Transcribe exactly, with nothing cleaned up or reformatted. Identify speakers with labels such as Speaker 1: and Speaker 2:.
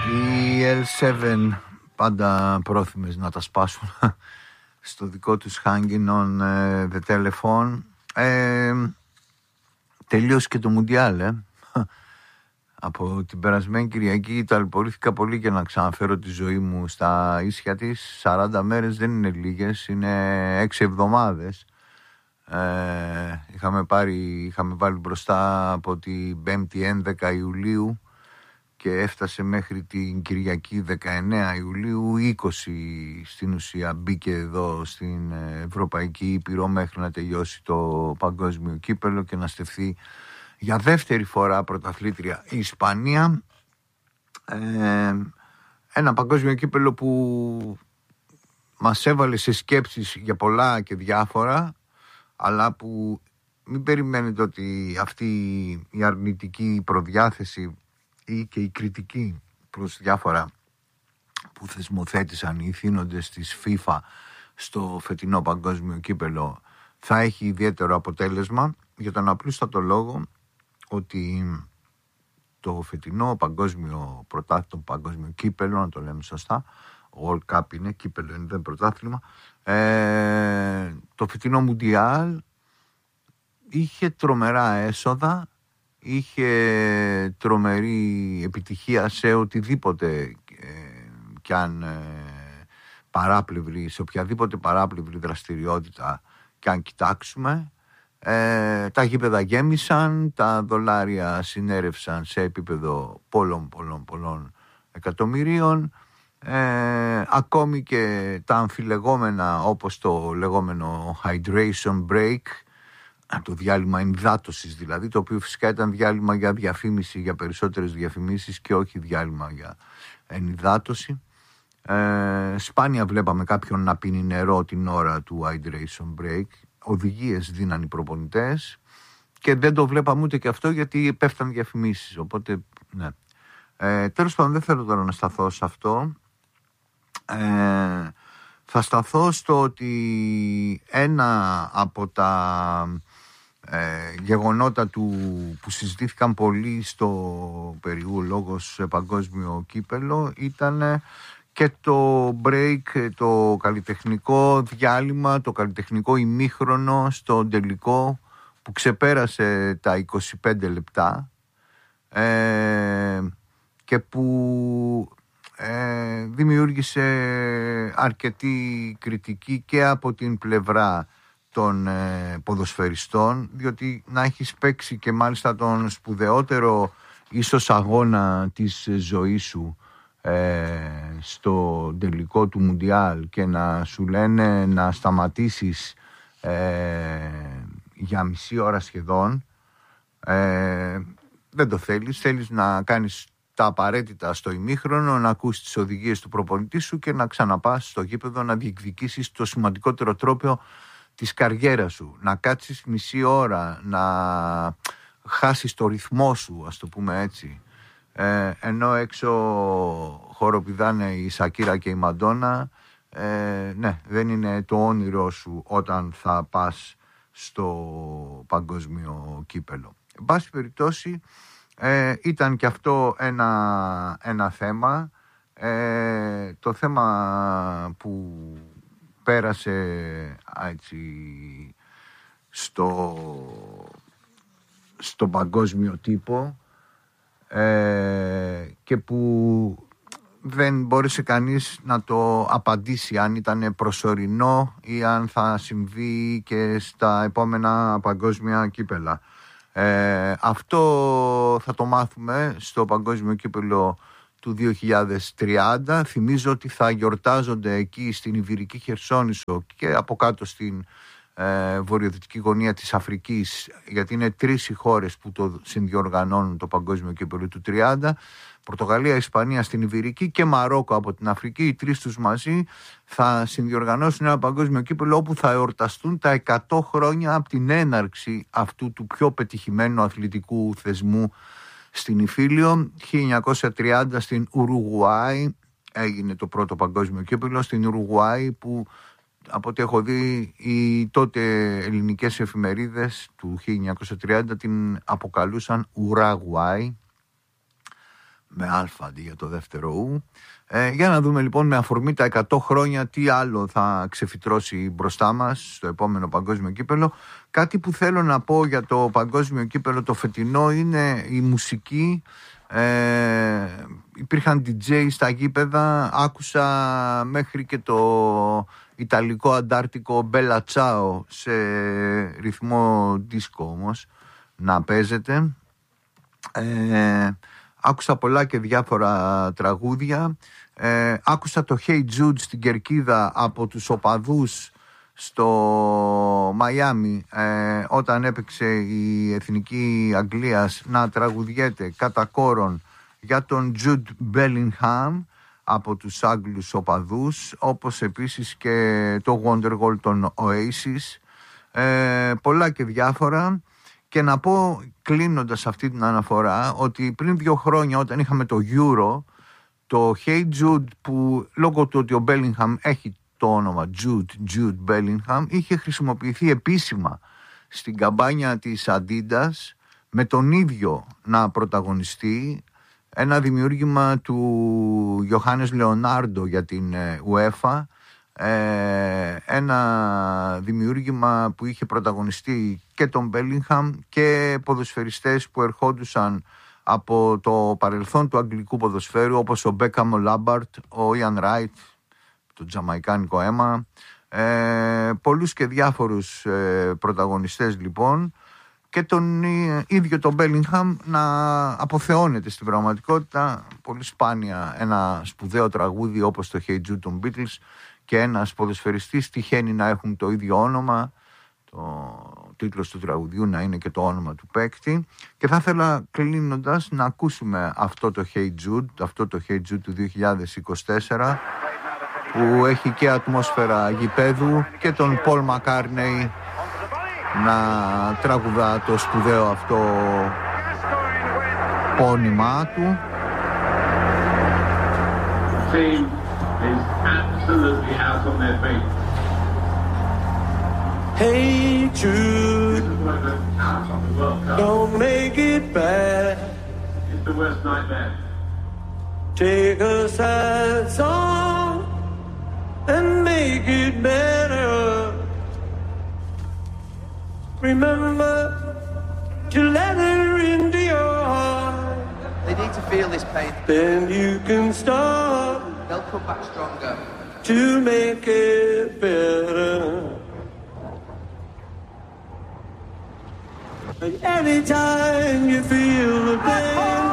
Speaker 1: Οι ελ σέβεν πάντα πρόθυμες να τα σπάσουν στο δικό τους hanging on uh, the telephone. Ε, τελείωσε και το Μουντιάλ, ε. Από την περασμένη Κυριακή ταλαιπωρήθηκα πολύ και να ξαναφέρω τη ζωή μου στα ίσια της. σαράντα μέρες δεν είναι λίγες, είναι έξι εβδομάδες. Ε, είχαμε, πάρει, είχαμε βάλει μπροστά από την πέμπτη έντεκα Ιουλίου και έφτασε μέχρι την Κυριακή δεκαεννέα Ιουλίου, είκοσι στην ουσία μπήκε εδώ στην Ευρωπαϊκή Ήπειρο μέχρι να τελειώσει το παγκόσμιο κύπελο και να στεφθεί για δεύτερη φορά πρωταθλήτρια η Ισπανία. Ε, ένα παγκόσμιο κύπελο που μας έβαλε σε σκέψεις για πολλά και διάφορα, αλλά που μην περιμένετε ότι αυτή η αρνητική προδιάθεση ή και η κριτική προς διάφορα που θεσμοθέτησαν οι ηθήνοντες της FIFA στο φετινό παγκόσμιο κύπελο θα έχει ιδιαίτερο αποτέλεσμα, για τον απλούστατο λόγο ότι το φετινό παγκόσμιο πρωτάθλημα, παγκόσμιο κύπελο, να το λέμε σωστά, World Cup είναι, κύπελο είναι, δεν πρωτάθλημα, ε, το φετινό Μουντιάλ είχε τρομερά έσοδα, είχε τρομερή επιτυχία σε οτιδήποτε ε, κι αν ε, παράπλευρη, σε οποιαδήποτε παράπλευρη δραστηριότητα κι αν κοιτάξουμε. Ε, τα γήπεδα γέμισαν, τα δολάρια συνέρευσαν σε επίπεδο πολλών πολλών πολλών εκατομμυρίων. Ε, ακόμη και τα αμφιλεγόμενα, όπως το λεγόμενο hydration break, το διάλειμμα ενυδάτωσης δηλαδή, το οποίο φυσικά ήταν διάλειμμα για διαφήμιση, για περισσότερες διαφημίσεις και όχι διάλειμμα για ενυδάτωση. Ε, σπάνια βλέπαμε κάποιον να πίνει νερό την ώρα του hydration break. Οδηγίες δίναν οι προπονητές και δεν το βλέπαμε ούτε και αυτό, γιατί πέφταν διαφημίσεις, οπότε ναι. Ε, τέλος πάντων, δεν θέλω τώρα να σταθώ σε αυτό. Ε, θα σταθώ στο ότι ένα από τα ε, γεγονότα του, που συζητήθηκαν πολύ στο περιού λόγος παγκόσμιο κύπελο ήταν και το break, το καλλιτεχνικό διάλειμμα, το καλλιτεχνικό ημίχρονο στο τελικό που ξεπέρασε τα είκοσι πέντε λεπτά ε, και που ε, δημιούργησε αρκετή κριτική και από την πλευρά των ε, ποδοσφαιριστών, διότι να έχεις παίξει και μάλιστα τον σπουδαιότερο ίσως αγώνα της ζωής σου Ε, στο τελικό του Μουντιάλ και να σου λένε να σταματήσεις ε, για μισή ώρα σχεδόν, ε, δεν το θέλεις. Θέλεις να κάνεις τα απαραίτητα στο ημίχρονο, να ακούσεις τις οδηγίες του προπονητή σου και να ξαναπάς στο γήπεδο να διεκδικήσεις το σημαντικότερο τρόπαιο της καριέρας σου, να κάτσεις μισή ώρα, να χάσεις το ρυθμό σου, ας το πούμε έτσι. Ε, ενώ έξω χοροπηδάνε η Σακύρα και η Μαντόνα, ε, ναι, δεν είναι το όνειρό σου όταν θα πας στο παγκόσμιο κύπελο. Εν πάση περιπτώσει, ε, ήταν και αυτό ένα, ένα θέμα. Ε, το θέμα που πέρασε έτσι, στο, στο παγκόσμιο τύπο, Ε, και που δεν μπόρεσε κανείς να το απαντήσει αν ήταν προσωρινό ή αν θα συμβεί και στα επόμενα παγκόσμια κύπελα. Ε, αυτό θα το μάθουμε στο παγκόσμιο κύπελο του δύο χιλιάδες τριάντα. Θυμίζω ότι θα γιορτάζονται εκεί στην Ιβηρική Χερσόνησο και από κάτω στην Ε, βορειοδυτική γωνία της Αφρικής, γιατί είναι τρεις οι χώρες που το συνδιοργανώνουν το παγκόσμιο κύπελλο του τριάντα, Πορτογαλία, Ισπανία στην Ιβηρική και Μαρόκο από την Αφρική. Οι τρεις τους μαζί θα συνδιοργανώσουν ένα παγκόσμιο κύπελλο όπου θα εορταστούν τα εκατό χρόνια από την έναρξη αυτού του πιο πετυχημένου αθλητικού θεσμού στην Ιφίλιο. χίλια εννιακόσια τριάντα στην Ουρουγουάη έγινε το πρώτο παγκόσμιο κύπελλο, στην Ουρουγουάη, που από ό,τι έχω δει οι τότε ελληνικές εφημερίδες του χίλια εννιακόσια τριάντα την αποκαλούσαν Ουράγουάη, με αλφα αντί για το δεύτερο ου. Ε, για να δούμε λοιπόν με αφορμή τα εκατό χρόνια τι άλλο θα ξεφυτρώσει μπροστά μας στο επόμενο παγκόσμιο κύπελο. Κάτι που θέλω να πω για το παγκόσμιο κύπελο το φετινό είναι η μουσική. Ε, υπήρχαν ντι τζέι στα γήπεδα, άκουσα μέχρι και το ιταλικό αντάρτικο Μπέλα Τσάο σε ρυθμό δίσκο όμως να παίζεται. ε, άκουσα πολλά και διάφορα τραγούδια. ε, άκουσα το Hey Jude στην κερκίδα από τους οπαδούς στο Μαϊάμι, ε, όταν έπαιξε η Εθνική Αγγλίας, να τραγουδιέται κατά κόρον για τον Jude Bellingham από τους Άγγλους οπαδούς, όπως επίσης και το Wonderwall των Oasis, ε, πολλά και διάφορα. Και να πω, κλείνοντας αυτή την αναφορά, ότι πριν δύο χρόνια όταν είχαμε το Euro, το Hey Jude, που λόγω του ότι ο Bellingham έχει το όνομα Jude, Jude Bellingham, είχε χρησιμοποιηθεί επίσημα στην καμπάνια της Adidas με τον ίδιο να πρωταγωνιστεί, ένα δημιούργημα του Johannes Leonardo για την UEFA, ε, ένα δημιούργημα που είχε πρωταγωνιστεί και τον Bellingham και ποδοσφαιριστές που ερχόντουσαν από το παρελθόν του αγγλικού ποδοσφαίρου, όπως ο Beckham, ο Lampard, ο Ian Wright, το τζαμαϊκάνικο αίμα, ε, πολλούς και διάφορους ε, πρωταγωνιστές λοιπόν, και τον ε, ίδιο τον Bellingham να αποθεώνεται στην πραγματικότητα. Πολύ σπάνια ένα σπουδαίο τραγούδι όπως το Hey Jude των Beatles και ένας ποδοσφαιριστής τυχαίνει να έχουν το ίδιο όνομα, το τίτλος του τραγουδιού να είναι και το όνομα του παίκτη. Και θα ήθελα, κλείνοντας, να ακούσουμε αυτό το Hey Jude, αυτό το Hey Jude του δύο χιλιάδες είκοσι τέσσερα, που έχει και ατμόσφαιρα γηπέδου και τον Paul McCartney να τραγουδά το σπουδαίο αυτό πόνημά του.
Speaker 2: Hey Jude, don't make it bad.
Speaker 3: It's the worst nightmare.
Speaker 2: Take a sad song and make it better. Remember to let her into your heart.
Speaker 4: They need to feel this pain.
Speaker 2: Then you can start.
Speaker 4: They'll come back stronger.
Speaker 2: To make it better. Anytime you feel the pain,